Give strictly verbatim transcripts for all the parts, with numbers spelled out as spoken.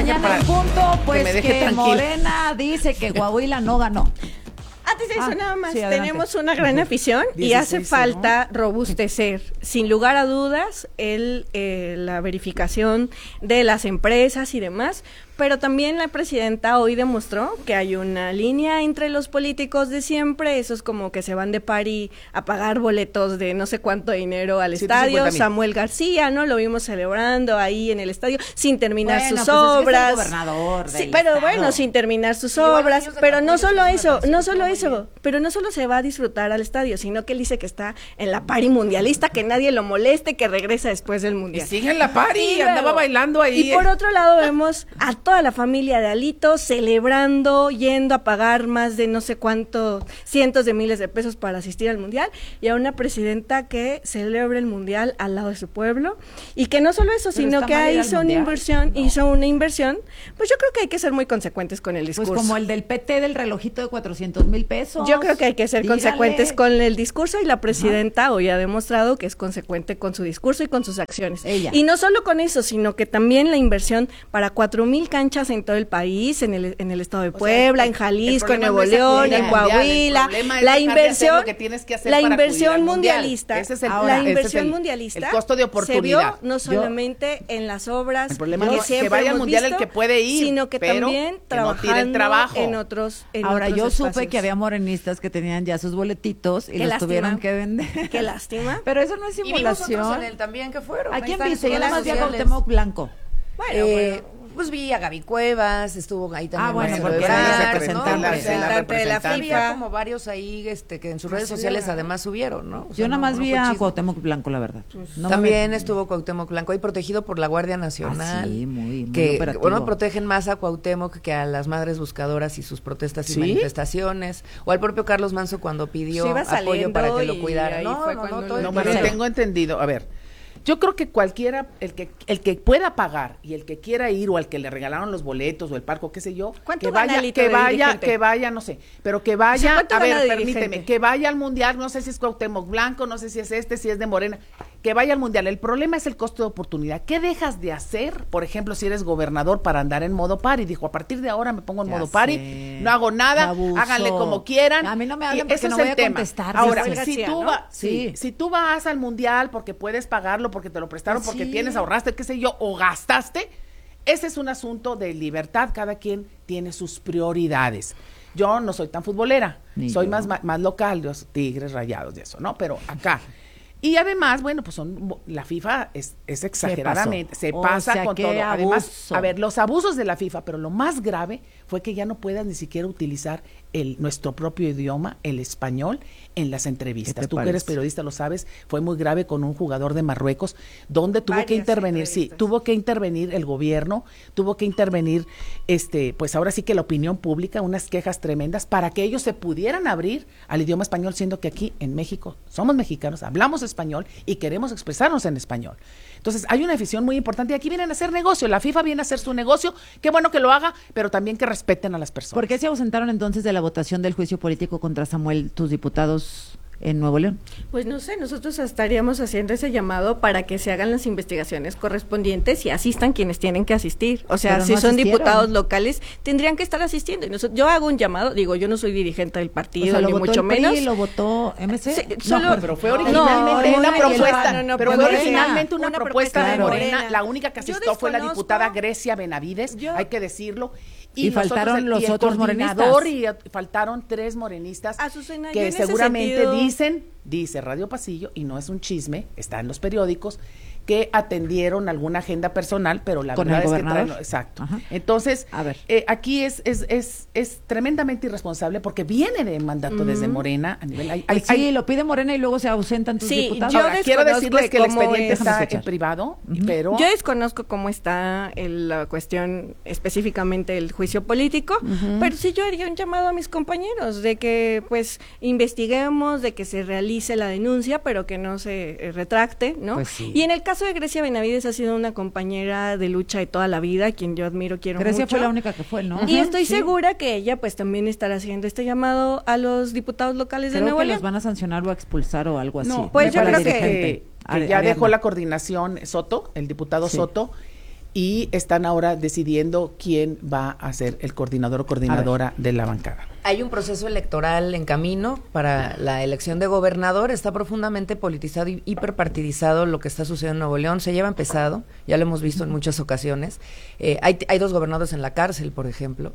mañana para en punto, pues que, me que tranquila. Morena dice que Coahuila no ganó. Antes de eso, Ah, nada más, sí, adelante. tenemos una gran afición y hace dieciséis, falta robustecer, sin lugar a dudas, el, eh, la verificación de las empresas y demás, pero también la presidenta hoy demostró que hay una línea entre los políticos de siempre, esos como que se van de party a pagar boletos de no sé cuánto dinero al estadio, Samuel García, ¿no? Lo vimos celebrando ahí en el estadio, sin terminar Bueno, sus pues es que es el obras. gobernador Sí, del pero estado. bueno, sin terminar sus Igual los obras, niños de pero no Capullo, solo que me eso, parece no que solo estuvo muy eso, bien. pero no solo se va a disfrutar al estadio, sino que él dice que está en la party mundialista, que nadie lo moleste, que regresa después del Y mundial. sigue en la party, Y andaba luego- bailando ahí. Y por otro lado vemos a toda la familia de Alito celebrando, yendo a pagar más de no sé cuántos cientos de miles de pesos para asistir al mundial, y a una presidenta que celebra el mundial al lado de su pueblo, y que no solo eso, Pero sino está que mal ir al hizo una mundial. inversión, No. hizo una inversión, pues yo creo que hay que ser muy consecuentes con el Pues discurso. como el del P T del relojito de cuatrocientos mil pesos. Yo creo que hay que ser Dígale. consecuentes con el discurso, y la presidenta hoy ha demostrado que es consecuente con su discurso y con sus acciones. Ella. Y no solo con eso, sino que también la inversión para cuatro mil canchas en todo el país, en el, en el estado de O sea, Puebla, el- en Jalisco, el en problema Nuevo no es León, acudir en al mundial, Coahuila, el problema es la dejar de hacer inversión, lo que tienes que hacer la para inversión acudir al mundial. mundialista, Ese es el- la ese es inversión el- mundialista el costo de se oportunidad. vio no solamente en las obras El problema que no es que siempre vaya al hemos mundial el visto, que puede ir, sino que pero también que no tire el trabajando trabajo. en otros en Ahora, otros yo supe espacios. que había morenistas que tenían ya sus boletitos y Qué los lástima. tuvieron que vender. Qué lástima. Pero eso no es Y vimos otros simulación. en el también que fueron. ¿A ahí quién están en viste? sus Yo redes nada más vi a sociales. Cuauhtémoc Blanco. Bueno, Eh, bueno. Pues vi a Gaby Cuevas, estuvo ahí también. Ah, bueno, Marcelo porque Ebrard, era ¿no? representante. O sea, La- la representante de la representante. había FIFA. como varios ahí este, que en sus Ah, redes sí, sociales ¿verdad? además subieron, ¿no? O sea, Yo nada no- más no vi fue a chisme. Cuauhtémoc Blanco, la verdad. No me- También estuvo Cuauhtémoc Blanco ahí protegido por la Guardia Nacional. Ah, sí, muy- muy que operativo. bueno, protegen más a Cuauhtémoc que a las madres buscadoras y sus protestas y ¿Sí? manifestaciones, o al propio Carlos Manso cuando pidió Sí, iba apoyo saliendo para que y lo cuidara. ahí No, fue no, cuando no, todo lo- el No, pero tiempo. tengo entendido. A ver, yo creo que cualquiera, el que el que pueda pagar y el que quiera ir, o al que le regalaron los boletos o el parco, qué sé yo, ¿Cuánto que gana vaya, Alito que de vaya, dirigente? que vaya, no sé, pero que O sea, vaya, ¿cuánto a gana ver, de permíteme, dirigente? que vaya al mundial, no sé si es Cuauhtémoc Blanco, no sé si es este, si es de Morena, que vaya al mundial. El problema es el costo de oportunidad. ¿Qué dejas de hacer, por ejemplo, si eres gobernador, para andar en modo party? Dijo, a partir de ahora me pongo en Ya modo sé. party, no hago nada, Abuso. háganle como quieran. A mí no me Y hablen porque ese no es voy el a tema. contestar, Ahora, dice si García, tú ¿no? vas, sí, Sí. si tú vas al mundial porque puedes pagarlo, porque te lo prestaron, Pues porque sí. tienes, ahorraste, qué sé yo, o gastaste, ese es un asunto de libertad. Cada quien tiene sus prioridades. Yo no soy tan futbolera, Ni soy yo. más, ma- más local, los Tigres, Rayados y eso, ¿no? Pero acá. Y además, bueno, pues son la FIFA es, es exageradamente, se, pasó. O pasa sea, con qué todo. Además, abuso. a ver, los abusos de la FIFA, pero lo más grave fue que ya no puedas ni siquiera utilizar el nuestro propio idioma, el español, en las ¿Qué entrevistas. te Tú que eres parece? periodista lo sabes, fue muy grave con un jugador de Marruecos, donde tuvo que Varias intervenir, sí, entrevistas. tuvo que intervenir el gobierno, tuvo que intervenir, este, pues ahora sí que la opinión pública, unas quejas tremendas para que ellos se pudieran abrir al idioma español, siendo que aquí en México somos mexicanos, hablamos español y queremos expresarnos en español. Entonces hay una afición muy importante y aquí vienen a hacer negocio, la FIFA viene a hacer su negocio, qué bueno que lo haga, pero también que respeten a las personas. ¿Por qué se ausentaron entonces de la votación del juicio político contra Samuel, tus diputados en Nuevo León? Pues no sé, nosotros estaríamos haciendo ese llamado para que se hagan las investigaciones correspondientes y asistan quienes tienen que asistir. O sea, Pero si no son asistieron. diputados locales, tendrían que estar asistiendo. Y nosotros, yo hago un llamado, digo, yo no soy dirigente del O partido, sea, lo ni votó mucho el P R I, menos. lo votó M C. Sí, No, solo- Pero fue No, originalmente muy una bien, propuesta, no, no, pero fue fue Morena, originalmente una, una propuesta, propuesta de de Morena. Morena. La única que Yo asistió fue la desconozco- diputada Grecia Benavides, Yo- hay que decirlo. Y nosotros, faltaron el- los y el otros coordinador, morenistas. Y eh, faltaron tres morenistas Azucena, yo que en ese seguramente sentido- dicen, dice Radio Pasillo, y no es un chisme, está en los periódicos, que atendieron alguna agenda personal, pero la ¿Con verdad el es que gobernador? traen- exacto. Ajá. Entonces, A ver. eh, aquí es, es, es, es tremendamente irresponsable porque viene de mandato desde Morena a nivel. Hay, hay- Pues sí, hay- lo pide Morena y luego se ausentan tus Sí, diputados. yo Ahora, quiero desconozco decirles que el cómo expediente es- está Déjame en escuchar. privado, pero Yo desconozco cómo está el- la cuestión específicamente el juicio político, pero sí yo haría un llamado a mis compañeros de que pues investiguemos, de que se realice la denuncia, pero que no se eh, retracte, ¿no? Pues sí. Y en el caso de Grecia Benavides ha sido una compañera de lucha de toda la vida, quien yo admiro, quiero Grecia mucho. fue la única que fue, ¿no? Y estoy Sí. segura que ella pues también estará haciendo este llamado a los diputados locales de Creo Nuevo que León. los van a sancionar o a expulsar o algo así. no, pues me yo creo parece que- que, que Ari- ya Ariadna. dejó la coordinación Soto, el diputado Sí. Soto, y están ahora decidiendo quién va a ser el coordinador o coordinadora de la bancada. Hay un proceso electoral en camino para la elección de gobernador, está profundamente politizado y hiperpartidizado lo que está sucediendo en Nuevo León, se lleva empezado, ya lo hemos visto en muchas ocasiones, eh, hay, hay dos gobernadores en la cárcel, por ejemplo,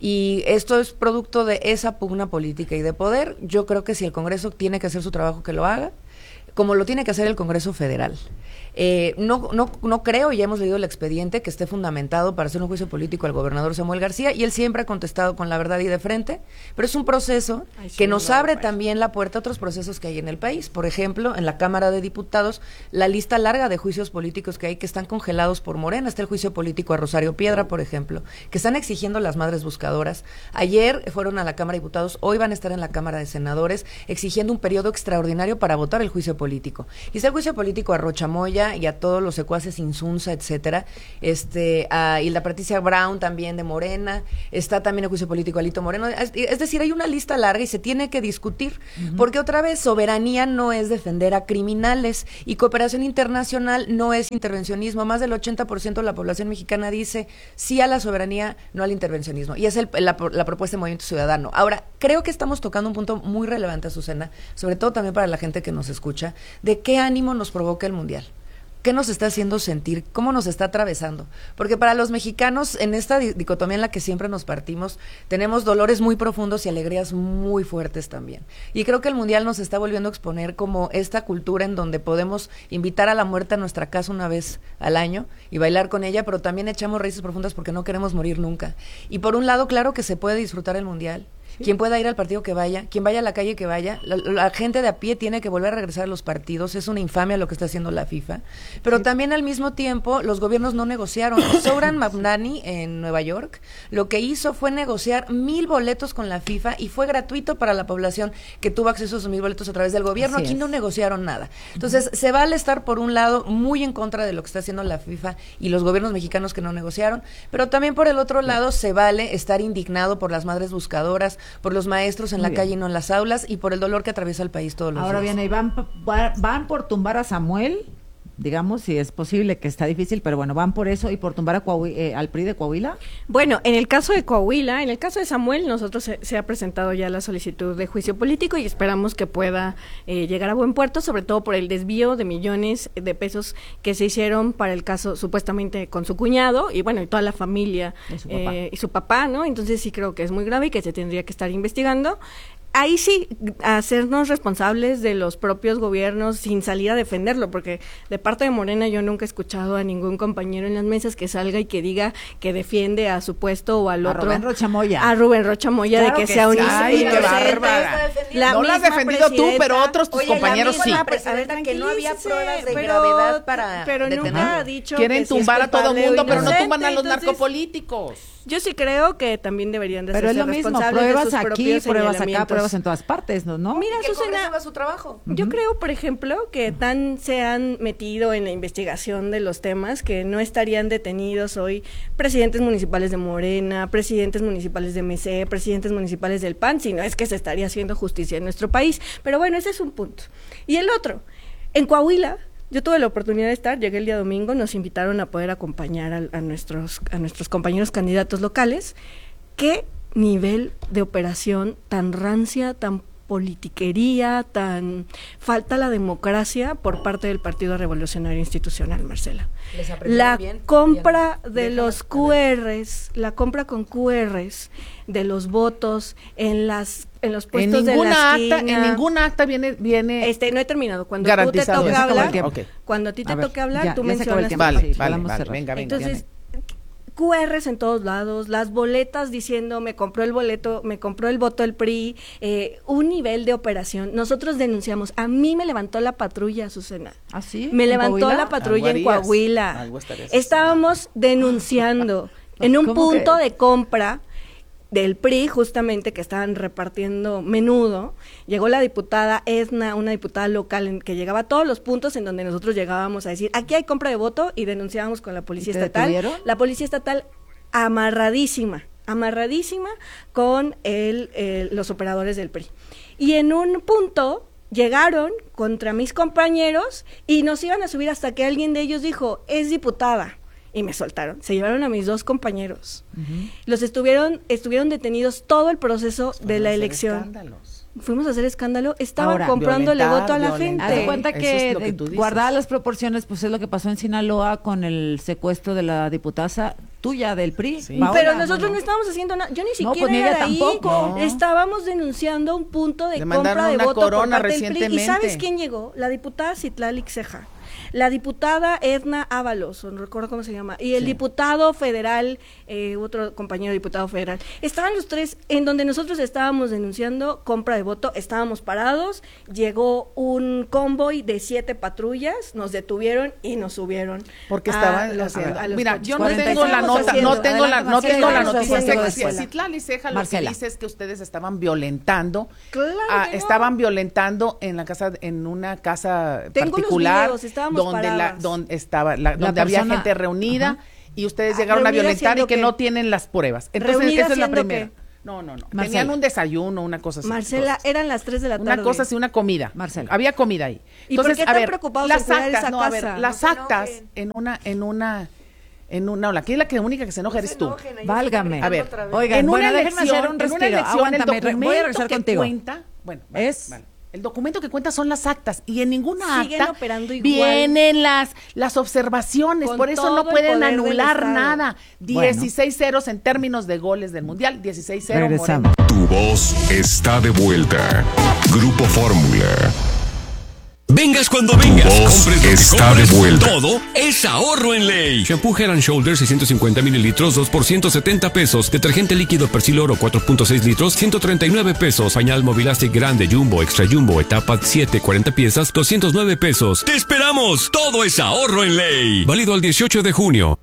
y esto es producto de esa pugna política y de poder. Yo creo que si el Congreso tiene que hacer su trabajo, que lo haga, como lo tiene que hacer el Congreso Federal. Eh, no, no, no creo, ya hemos leído el expediente, que esté fundamentado para hacer un juicio político al gobernador Samuel García, y él siempre ha contestado con la verdad y de frente, pero es un proceso Ay, sí, que nos abre no, también la puerta a otros procesos que hay en el país. Por ejemplo, en la Cámara de Diputados, la lista larga de juicios políticos que hay que están congelados por Morena. Está el juicio político a Rosario Piedra, por ejemplo, que están exigiendo las madres buscadoras. Ayer fueron a la Cámara de Diputados, hoy van a estar en la Cámara de Senadores, exigiendo un periodo extraordinario para votar el juicio político. Y está el juicio político a Rocha Moya y a todos los secuaces Insunza, etcétera, este, a Hilda Patricia Brown también de Morena, está también el juicio político a Alito Moreno, es, es decir, hay una lista larga y se tiene que discutir, uh-huh. porque otra vez, soberanía no es defender a criminales, y cooperación internacional no es intervencionismo. Más del ochenta por ciento de la población mexicana dice sí a la soberanía, no al intervencionismo, y es el, la, la propuesta de Movimiento Ciudadano. Ahora, creo que estamos tocando un punto muy relevante, Azucena, sobre todo también para la gente que nos escucha, de qué ánimo nos provoca el Mundial. ¿Qué nos está haciendo sentir? ¿Cómo nos está atravesando? Porque para los mexicanos, en esta dicotomía en la que siempre nos partimos, tenemos dolores muy profundos y alegrías muy fuertes también. Y creo que el Mundial nos está volviendo a exponer como esta cultura en donde podemos invitar a la muerte a nuestra casa una vez al año y bailar con ella, pero también echamos raíces profundas porque no queremos morir nunca. Y por un lado, claro que se puede disfrutar el Mundial. Sí. Quien pueda ir al partido que vaya, quien vaya a la calle que vaya, la, la gente de a pie tiene que volver a regresar a los partidos, es una infamia lo que está haciendo la FIFA, pero sí. también al mismo tiempo los gobiernos no negociaron. Zoran Mamdani en Nueva York lo que hizo fue negociar mil boletos con la FIFA y fue gratuito para la población que tuvo acceso a esos mil boletos a través del gobierno. Así Aquí es. no negociaron nada. Entonces, uh-huh. se vale estar por un lado muy en contra de lo que está haciendo la FIFA y los gobiernos mexicanos que no negociaron, pero también por el otro lado se vale estar indignado por las madres buscadoras, por los maestros en Muy la bien. calle y no en las aulas, y por el dolor que atraviesa el país todos los Ahora días. Ahora bien, ¿y van, van por tumbar a Samuel? Digamos, si es posible, que está difícil, pero bueno, ¿van por eso y por tumbar a Coahuila, eh, al P R I de Coahuila? Bueno, en el caso de Coahuila, en el caso de Samuel, nosotros se, se ha presentado ya la solicitud de juicio político y esperamos que pueda eh, llegar a buen puerto, sobre todo por el desvío de millones de pesos que se hicieron para el caso supuestamente con su cuñado y bueno, y toda la familia y su papá, eh, y su papá, ¿no? Entonces sí creo que es muy grave y que se tendría que estar investigando. Ahí sí, hacernos responsables de los propios gobiernos sin salir a defenderlo, porque de parte de Morena yo nunca he escuchado a ningún compañero en las mesas que salga y que diga que defiende a su puesto o al a otro. A Rubén Rocha Moya. A Rubén Rocha Moya, claro de que, que sea un sí. Ay, qué bárbara. La no la has defendido tú, pero otros tus Oye, compañeros la sí. La presidenta que no había pruebas de pero, gravedad para pero detenerlo. nunca ha dicho Quieren que si tumbar es a todo mundo, pero no tumban a los entonces, narcopolíticos. Yo sí creo que también deberían de pero hacerse es lo mismo, responsables pruebas de sus aquí, propios pruebas acá, señalamientos. pruebas en todas partes, ¿no? ¿No? Mira, ¿Y que el Azucena, Congreso haga su trabajo? Yo uh-huh. creo, por ejemplo, que tan se han metido en la investigación de los temas que no estarían detenidos hoy presidentes municipales de Morena, presidentes municipales de M C, presidentes municipales del P A N, sino es que se estaría haciendo justicia en nuestro país. Pero bueno, ese es un punto. Y el otro, en Coahuila, yo tuve la oportunidad de estar, llegué el día domingo, nos invitaron a poder acompañar a, a nuestros a nuestros compañeros candidatos locales. ¿Qué nivel de operación tan rancia, tan politiquería, tan falta la democracia por parte del Partido Revolucionario Institucional, Marcela? La bien, compra bien. de Déjame, los Q Rs, la compra con Q Rs de los votos en las en los puestos en de la acta, esquina. En ningún acta viene viene Este, no he terminado. Cuando tú te toque hablar, okay. cuando a ti te a ver, toque hablar, ya, tú ya mencionas. Vale, sí, vale, vale, vale, venga, venga. Entonces, Q Rs en todos lados, las boletas diciendo me compró el boleto, me compró el voto el P R I, eh, un nivel de operación. Nosotros denunciamos, a mí me levantó la patrulla, Azucena. ¿Ah, sí? Me levantó Coahuila? la patrulla en harías, Coahuila. Estábamos denunciando en un punto que? de compra del P R I, justamente, que estaban repartiendo menudo. Llegó la diputada Edna, una diputada local, en, que llegaba a todos los puntos en donde nosotros llegábamos a decir, aquí hay compra de voto, y denunciábamos con la policía estatal. ¿Detuvieron? La policía estatal amarradísima, amarradísima con el, el, los operadores del P R I. Y en un punto llegaron contra mis compañeros y nos iban a subir hasta que alguien de ellos dijo, es diputada. y me soltaron. Se llevaron a mis dos compañeros. Uh-huh. Los estuvieron, estuvieron detenidos todo el proceso Fueron de la elección. Escándalos. Fuimos a hacer escándalo, estaban Ahora, comprándole voto a la gente. Haz de cuenta que, es que guardadas las proporciones, pues es lo que pasó en Sinaloa con el secuestro de la diputada tuya del P R I. Sí. Pero nosotros no, no estábamos haciendo nada, yo ni siquiera no, pues, ni era ahí, tampoco. No. Estábamos denunciando un punto de Le compra de voto por parte del P R I. ¿Y sabes quién llegó? La diputada Citlali Ceja, la diputada Edna Ábalos, no recuerdo cómo se llama, y el sí. diputado federal, eh, otro compañero diputado federal. Estaban los tres en donde nosotros estábamos denunciando compra de voto, estábamos parados, llegó un convoy de siete patrullas, nos detuvieron y nos subieron. Porque estaban los, a, a los Mira, yo no tengo la nota, haciendo. no tengo la, no tengo la noticia. Citlali Ceja lo que dice es que ustedes estaban violentando, claro ah, no. estaban violentando en la casa, en una casa tengo particular. Los videos, donde la, donde estaba la, donde la había gente reunida uh-huh. y ustedes llegaron a violentar y que, que no tienen las pruebas. Entonces esa es la primera. ¿Qué? No, no, no. Marcela. Tenían un desayuno, una cosa así. Marcela, cosas. Eran las tres de la tarde. Una cosa así, una comida. Marcela. Había comida ahí. Entonces, ¿y por qué están preocupados las de cuidar actas, esa no, casa? A ver, las no actas en una en una en una ola. Aquí es la que única que se enoja no eres tú. Enojen, Válgame. A ver, oigan, en bueno, una déjenme hacer un respiro. Aguántame, voy a regresar contigo. Cuenta, bueno, es vale. El documento que cuenta son las actas y en ninguna Siguen acta operando igual. vienen las las observaciones, Con por eso no pueden anular nada. dieciséis ceros en términos de goles del Mundial, dieciséis cero. Tu voz está de vuelta. Grupo Fórmula. Vengas cuando vengas, compres lo que está compres, de vuelta. Todo es ahorro en Ley. Shampoo Head and Shoulders seiscientos cincuenta mililitros, dos por ciento setenta pesos. Detergente líquido Persil Oro cuatro punto seis litros, ciento treinta y nueve pesos. Pañal Movilastic grande Jumbo, Extra Jumbo, etapa siete, cuarenta piezas, doscientos nueve pesos. ¡Te esperamos! Todo es ahorro en Ley. Válido al dieciocho de junio.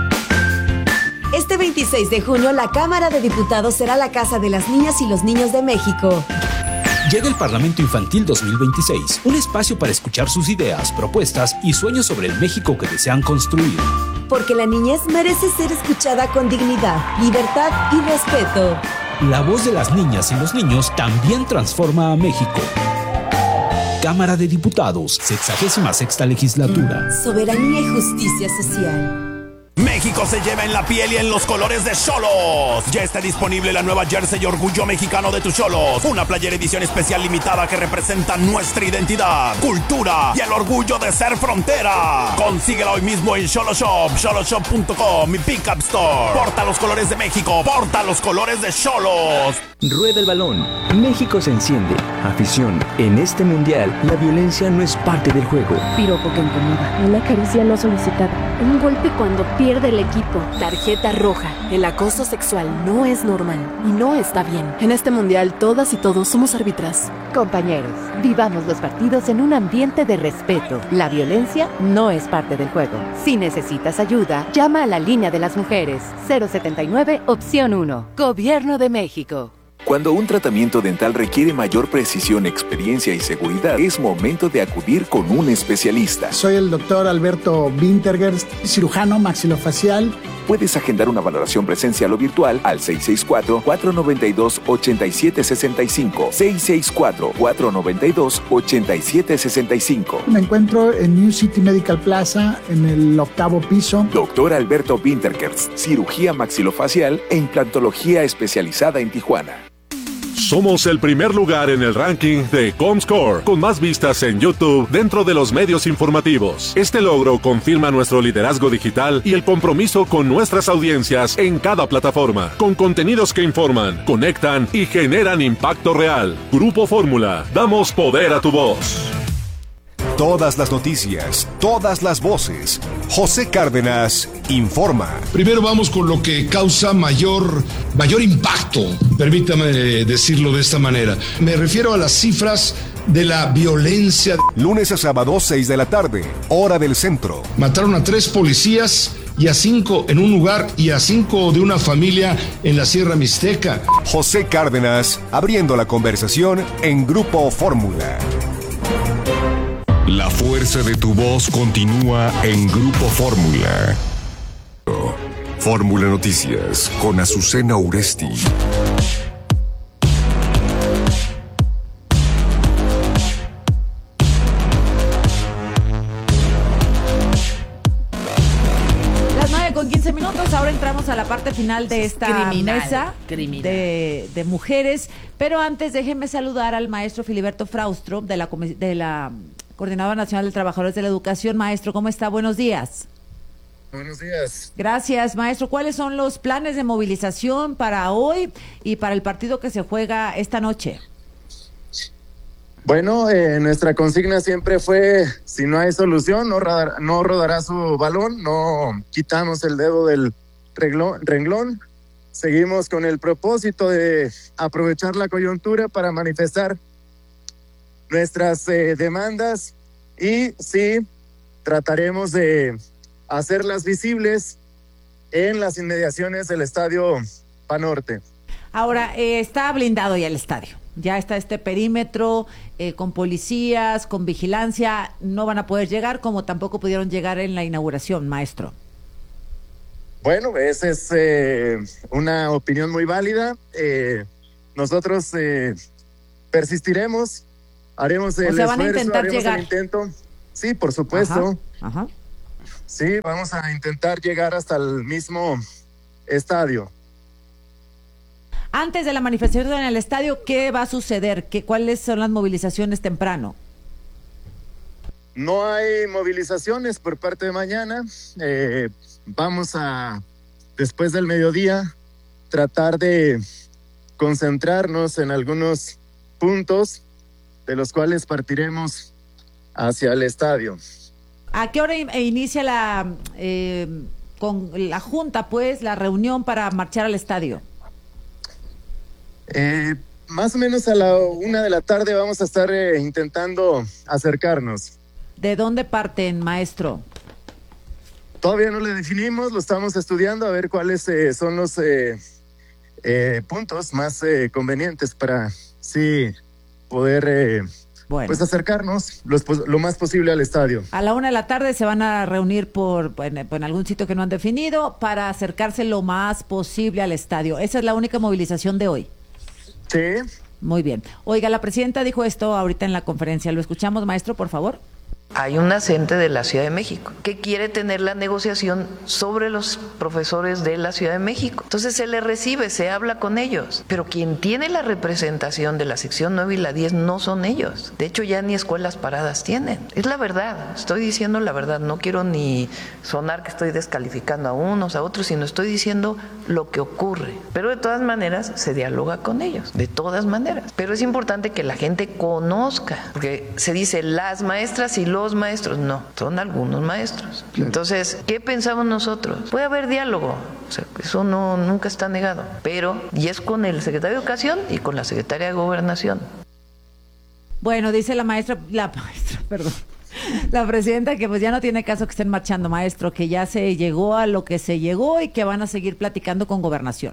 Este veintiséis de junio, la Cámara de Diputados será la casa de las niñas y los niños de México. Llega el Parlamento Infantil dos mil veintiséis, un espacio para escuchar sus ideas, propuestas y sueños sobre el México que desean construir. Porque la niñez merece ser escuchada con dignidad, libertad y respeto. La voz de las niñas y los niños también transforma a México. Cámara de Diputados, sexagésima sexta legislatura. Soberanía y justicia social. México se lleva en la piel y en los colores de Xolos. Ya está disponible la nueva jersey Orgullo Mexicano de tus Xolos. Una playera edición especial limitada que representa nuestra identidad, cultura y el orgullo de ser frontera. Consíguela hoy mismo en Xoloshop, xoloshop punto com y Pickup Store. Porta los colores de México, porta los colores de Xolos. Rueda el balón. México se enciende. Afición. En este mundial, la violencia no es parte del juego. Piropo que incomoda. Una caricia no solicitada. Un golpe cuando pierde el equipo. Tarjeta roja. El acoso sexual no es normal y no está bien. En este mundial, todas y todos somos árbitras. Compañeros, vivamos los partidos en un ambiente de respeto. La violencia no es parte del juego. Si necesitas ayuda, llama a la línea de las mujeres. cero setenta y nueve, opción uno. Gobierno de México. Cuando un tratamiento dental requiere mayor precisión, experiencia y seguridad, es momento de acudir con un especialista. Soy el doctor Alberto Wintergerst, cirujano maxilofacial. Puedes agendar una valoración presencial o virtual al seis seis cuatro, cuatro nueve dos, ocho siete seis cinco, seis seis cuatro, cuatro nueve dos, ocho siete seis cinco. Me encuentro en New City Medical Plaza, en el octavo piso. Doctor Alberto Wintergerst, cirugía maxilofacial e implantología especializada en Tijuana. Somos el primer lugar en el ranking de Comscore, con más vistas en YouTube dentro de los medios informativos. Este logro confirma nuestro liderazgo digital y el compromiso con nuestras audiencias en cada plataforma, con contenidos que informan, conectan y generan impacto real. Grupo Fórmula, damos poder a tu voz. Todas las noticias, todas las voces. José Cárdenas informa. Primero vamos con lo que causa mayor, mayor impacto, permítame decirlo de esta manera. Me refiero a las cifras de la violencia. Lunes a sábado, seis de la tarde, hora del centro. Mataron a tres policías y a cinco en un lugar y a cinco de una familia en la Sierra Mixteca. José Cárdenas, abriendo la conversación en Grupo Fórmula. La fuerza de tu voz continúa en Grupo Fórmula. Fórmula Noticias con Azucena Uresti. con quince minutos, ahora entramos a la parte final de esta criminal, mesa criminal. De, de mujeres, pero antes déjenme saludar al maestro Filiberto Fraustro de la, comi- de la Coordinadora Nacional de Trabajadores de la Educación. Maestro, ¿cómo está? Buenos días. Buenos días. Gracias, maestro. ¿Cuáles son los planes de movilización para hoy y para el partido que se juega esta noche? Bueno, eh, nuestra consigna siempre fue, si no hay solución, no, rodar, no rodará su balón, no quitamos el dedo del reglón, renglón, seguimos con el propósito de aprovechar la coyuntura para manifestar nuestras eh, demandas y sí, trataremos de hacerlas visibles en las inmediaciones del Estadio Panorte. Ahora, eh, está blindado ya el estadio. Ya está este perímetro eh, con policías, con vigilancia. No van a poder llegar como tampoco pudieron llegar en la inauguración, maestro. Bueno, esa es eh, una opinión muy válida. Eh, nosotros eh, persistiremos, haremos el o sea, van esfuerzo, a intentar haremos llegar. el intento. Sí, por supuesto. Ajá, ajá. Sí, vamos a intentar llegar hasta el mismo estadio. Antes de la manifestación en el estadio, ¿qué va a suceder? ¿Qué, ¿Cuáles son las movilizaciones temprano? No hay movilizaciones por parte de mañana. Eh, vamos a, después del mediodía, tratar de concentrarnos en algunos puntos de los cuales partiremos hacia el estadio. ¿A qué hora in- inicia la, eh, con la junta, pues, la reunión para marchar al estadio? Eh, más o menos a la una de la tarde vamos a estar eh, intentando acercarnos. ¿De dónde parten, maestro? Todavía no le definimos, lo estamos estudiando a ver cuáles eh, son los eh, eh, puntos más eh, convenientes para sí poder eh, bueno. pues acercarnos lo, lo más posible al estadio. A la una de la tarde se van a reunir por en, en algún sitio que no han definido para acercarse lo más posible al estadio. Esa es la única movilización de hoy. Sí. Muy bien. Oiga, la presidenta dijo esto ahorita en la conferencia. ¿Lo escuchamos, maestro, por favor? Hay un agente de la Ciudad de México que quiere tener la negociación sobre los profesores de la Ciudad de México. Entonces se le recibe, se habla con ellos. Pero quien tiene la representación de la sección nueve y la diez no son ellos. De hecho, ya ni escuelas paradas tienen. Es la verdad, estoy diciendo la verdad. No quiero ni sonar que estoy descalificando a unos, a otros, sino estoy diciendo lo que ocurre. Pero de todas maneras se dialoga con ellos, de todas maneras. Pero es importante que la gente conozca, porque se dice las maestras y los Los maestros, no, son algunos maestros. Entonces, ¿qué pensamos nosotros? Puede haber diálogo, o sea, eso no nunca está negado, pero y es con el secretario de Educación y con la secretaria de Gobernación. Bueno, dice la maestra, la maestra, perdón, la presidenta que pues ya no tiene caso que estén marchando, maestro, que ya se llegó a lo que se llegó y que van a seguir platicando con Gobernación.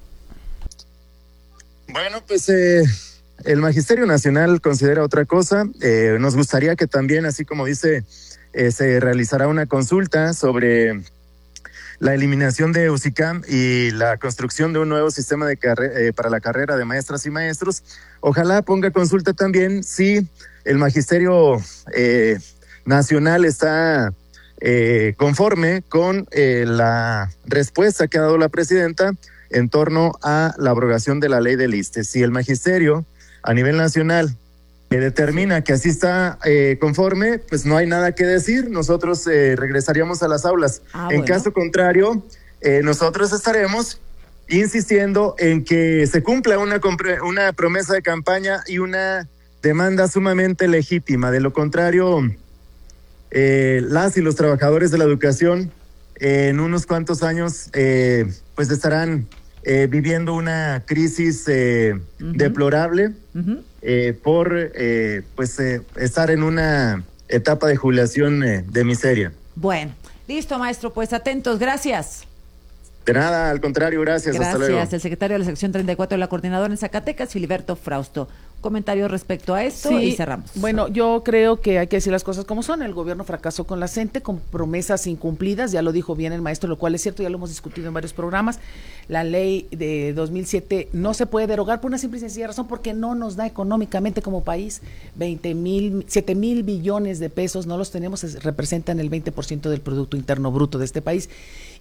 Bueno, pues eh, el Magisterio Nacional considera otra cosa. Eh, nos gustaría que también, así como dice, eh, se realizará una consulta sobre la eliminación de UCICAM y la construcción de un nuevo sistema de carre- eh, para la carrera de maestras y maestros. Ojalá ponga consulta también si el Magisterio eh, Nacional está eh, conforme con eh, la respuesta que ha dado la presidenta en torno a la abrogación de la ley del ISSSTE. Si el Magisterio a nivel nacional que determina que así está eh, conforme, pues no hay nada que decir, nosotros eh, regresaríamos a las aulas. Ah, en bueno. caso contrario, eh, nosotros estaremos insistiendo en que se cumpla una, compre- una promesa de campaña y una demanda sumamente legítima. De lo contrario, eh, las y los trabajadores de la educación eh, en unos cuantos años eh, pues estarán eh, viviendo una crisis eh, Ujú. deplorable Ujú. eh, por eh, pues eh, estar en una etapa de jubilación eh, de miseria. Bueno, listo, maestro, pues atentos, gracias. De nada, al contrario, gracias, hasta luego. Gracias, el secretario de la sección treinta y cuatro de la coordinadora en Zacatecas, Filiberto Frausto. Comentario respecto a esto Sí, y cerramos. Bueno, yo creo que hay que decir las cosas como son. El gobierno fracasó con la CENTE, con promesas incumplidas, ya lo dijo bien el maestro, lo cual es cierto, ya lo hemos discutido en varios programas. La ley de dos mil siete no se puede derogar por una simple y sencilla razón, porque no nos da económicamente como país veinte mil, siete mil billones de pesos, no los tenemos, es- representan el veinte por ciento del Producto Interno Bruto de este país.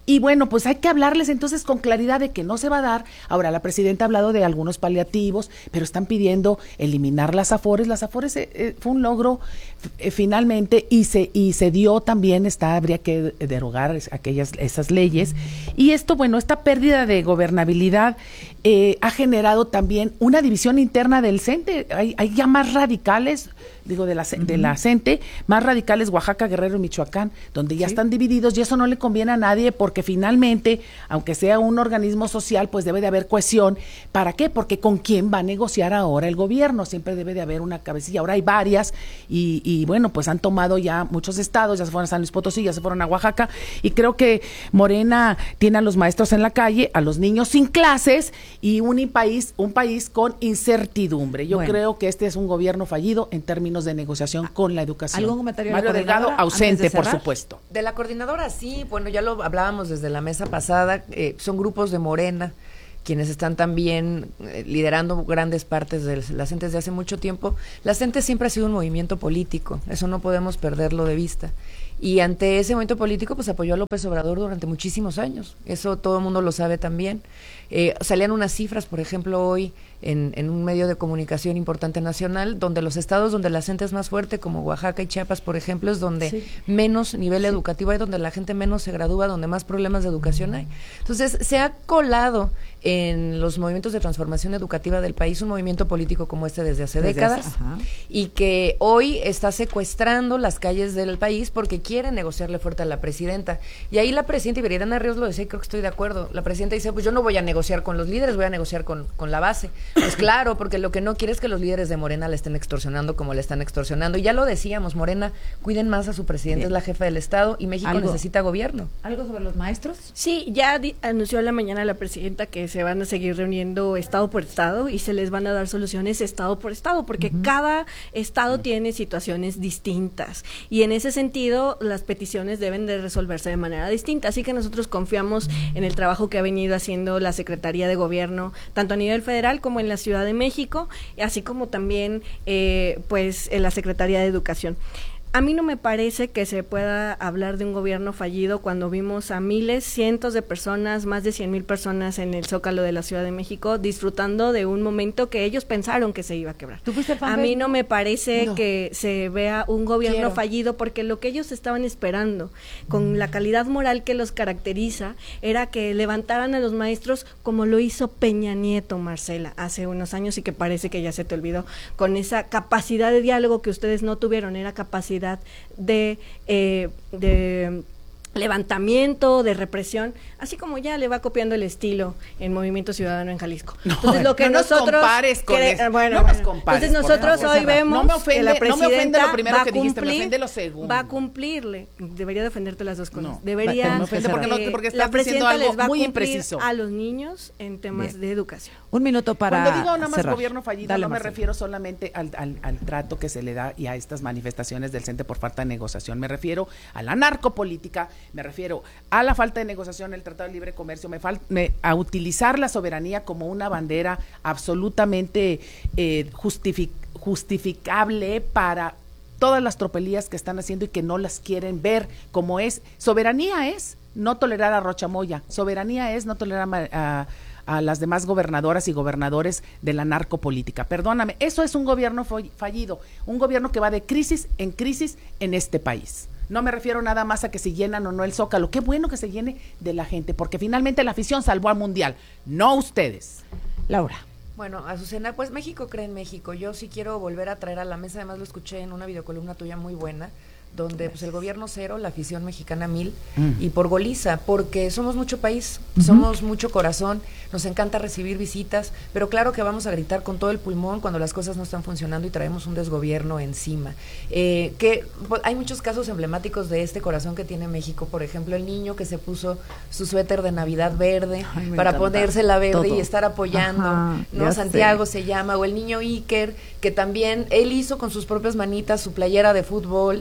Y bueno, pues hay que hablarles entonces con claridad de que no se va a dar. Ahora, la presidenta ha hablado de algunos paliativos, pero están pidiendo eliminar las afores. Las afores eh, eh, fue un logro eh, finalmente y se y se dio también, está habría que derogar aquellas esas leyes. Y esto, bueno, esta pérdida de gobernabilidad eh, ha generado también una división interna del CENTE. Hay, hay ya más radicales, digo, de la, uh-huh. de la CENTE, más radicales Oaxaca, Guerrero y Michoacán, donde ya ¿Sí? están divididos, y eso no le conviene a nadie, porque finalmente, aunque sea un organismo social, pues debe de haber cohesión. ¿Para qué? Porque ¿con quién va a negociar ahora el gobierno? Siempre debe de haber una cabecilla. Ahora hay varias, y, y bueno, pues han tomado ya muchos estados, ya se fueron a San Luis Potosí, ya se fueron a Oaxaca, y creo que Morena tiene a los maestros en la calle, a los niños sin clases, y un país, un país con incertidumbre. Yo bueno. creo que este es un gobierno fallido en términos de negociación con la educación. ¿Algún comentario? Mario de Delgado, ausente, de por supuesto. De la coordinadora, sí, bueno, ya lo hablábamos desde la mesa pasada, eh, son grupos de Morena, quienes están también eh, liderando grandes partes de la CENTE desde hace mucho tiempo. La CENTE siempre ha sido un movimiento político, eso no podemos perderlo de vista. Y ante ese movimiento político, pues apoyó a López Obrador durante muchísimos años. Eso todo el mundo lo sabe también. Eh, salían unas cifras, por ejemplo, hoy en, en un medio de comunicación importante nacional, donde los estados donde la gente es más fuerte, como Oaxaca y Chiapas, por ejemplo, es donde sí. menos nivel sí. educativo hay, donde la gente menos se gradúa, donde más problemas de educación hay. Entonces, se ha colado en los movimientos de transformación educativa del país un movimiento político como este desde hace desde décadas hace, y que hoy está secuestrando las calles del país porque quiere negociarle fuerte a la presidenta. Y ahí la presidenta, Viridiana Ríos lo decía y creo que estoy de acuerdo, la presidenta dice, pues yo no voy a negociar con los líderes, voy a negociar con, con la base. Pues claro, porque lo que no quiere es que los líderes de Morena le estén extorsionando como le están extorsionando. Y ya lo decíamos, Morena, cuiden más a su presidenta, Bien. es la jefa del Estado y México ¿Algo? necesita gobierno. ¿Algo sobre los maestros? Sí, ya di- anunció en la mañana la presidenta que se van a seguir reuniendo estado por estado y se les van a dar soluciones estado por estado, porque uh-huh. cada estado uh-huh. tiene situaciones distintas y en ese sentido las peticiones deben de resolverse de manera distinta, así que nosotros confiamos en el trabajo que ha venido haciendo la Secretaría de Gobierno, tanto a nivel federal como en la Ciudad de México, así como también eh, pues en la Secretaría de Educación. A mí no me parece que se pueda hablar de un gobierno fallido cuando vimos a miles, cientos de personas, más de cien mil personas en el Zócalo de la Ciudad de México disfrutando de un momento que ellos pensaron que se iba a quebrar. ¿Tú fuiste fan a de... mí no me parece no. que se vea un gobierno Quiero. fallido porque lo que ellos estaban esperando, con la calidad moral que los caracteriza, era que levantaran a los maestros como lo hizo Peña Nieto, Marcela, hace unos años y que parece que ya se te olvidó, con esa capacidad de diálogo que ustedes no tuvieron, era capacidad de, eh, de levantamiento, de represión, así como ya le va copiando el estilo en Movimiento Ciudadano en Jalisco. No, entonces lo que no nos nosotros compares con cre- eso. bueno, no nos bueno. compares, entonces nosotros hoy vemos no me ofende, que la presidenta no me ofende lo primero va que dijiste, cumplir, me ofende lo segundo. va a cumplirle, debería defenderte las dos cosas. No, debería me ofende porque, no, porque estás la presidenta diciendo algo les va muy a cumplir impreciso a los niños en temas Bien. de educación. Un minuto para Cuando digo nada más cerrar. gobierno fallido, Dale, no me Marcelo. refiero solamente al, al, al trato que se le da y a estas manifestaciones del CENTE por falta de negociación, me refiero a la narcopolítica, me refiero a la falta de negociación, el Tratado de Libre Comercio, me fal- me, a utilizar la soberanía como una bandera absolutamente eh, justific- justificable para todas las tropelías que están haciendo y que no las quieren ver como es. Soberanía es no tolerar a Rocha Moya, soberanía es no tolerar a, a, a las demás gobernadoras y gobernadores de la narcopolítica. Perdóname, eso es un gobierno fallido, un gobierno que va de crisis en crisis en este país. No me refiero nada más a que se llenan o no el Zócalo. Qué bueno que se llene de la gente, porque finalmente la afición salvó al Mundial, no ustedes. Laura. Bueno, Azucena, pues México cree en México. Yo sí quiero volver a traer a la mesa, además lo escuché en una videocolumna tuya muy buena, donde pues el gobierno cero, la afición mexicana mil, mm. y por goliza, porque somos mucho país, uh-huh. somos mucho corazón, nos encanta recibir visitas, pero claro que vamos a gritar con todo el pulmón cuando las cosas no están funcionando y traemos un desgobierno encima. Eh, que pues, hay muchos casos emblemáticos de este corazón que tiene México, por ejemplo, el niño que se puso su suéter de Navidad verde Ay, para encanta. ponérsela verde todo. Y estar apoyando, Ajá, ¿no? Santiago sé. se llama, o el niño Iker, que también él hizo con sus propias manitas su playera de fútbol y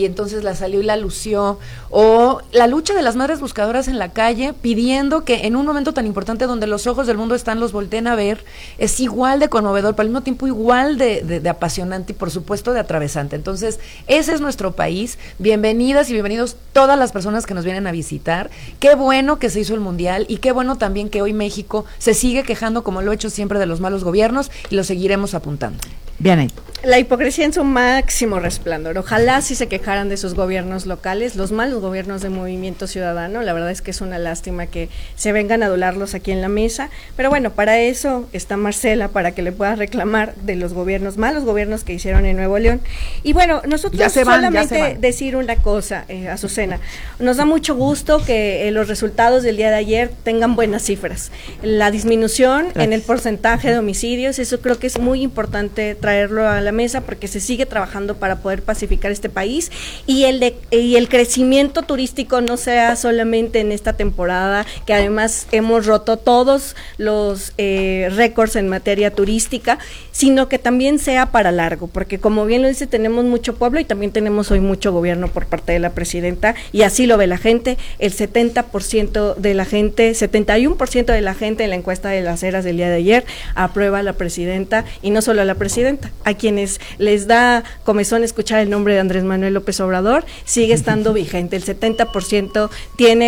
entonces la salió y la lució, o la lucha de las madres buscadoras en la calle pidiendo que en un momento tan importante donde los ojos del mundo están, los volteen a ver, es igual de conmovedor, pero al mismo tiempo igual de, de, de apasionante y por supuesto de atravesante. Entonces, ese es nuestro país. Bienvenidas y bienvenidos todas las personas que nos vienen a visitar. Qué bueno que se hizo el Mundial y qué bueno también que hoy México se sigue quejando, como lo he hecho siempre, de los malos gobiernos, y lo seguiremos apuntando. Bien ahí. La hipocresía en su máximo resplandor. Ojalá si se quejaran de sus gobiernos locales, los malos gobiernos de Movimiento Ciudadano. La verdad es que es una lástima que se vengan a adularlos aquí en la mesa, pero bueno, para eso está Marcela, para que le pueda reclamar de los gobiernos, malos gobiernos que hicieron en Nuevo León. Y bueno, nosotros Ya se van, solamente ya se van. decir una cosa, eh, Azucena, nos da mucho gusto que eh, los resultados del día de ayer tengan buenas cifras. La disminución Gracias. en el porcentaje de homicidios, eso creo que es muy importante traerlo a la mesa, porque se sigue trabajando para poder pacificar este país, y el de, y el crecimiento turístico no sea solamente en esta temporada, que además hemos roto todos los eh, récords en materia turística, sino que también sea para largo, porque como bien lo dice, tenemos mucho pueblo y también tenemos hoy mucho gobierno por parte de la presidenta, y así lo ve la gente. El setenta por ciento de la gente, setenta y uno por ciento de la gente en la encuesta de Las Heras del día de ayer aprueba a la presidenta, y no solo a la presidenta, a quienes les da comezón escuchar el nombre de Andrés Manuel López Obrador, sigue estando vigente. El setenta por ciento tiene